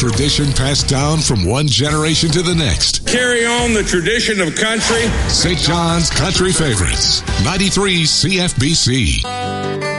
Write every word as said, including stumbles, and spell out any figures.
tradition passed down from one generation to the next. Carry on the tradition of country. Saint John's Country Favorites, ninety-three C F B C.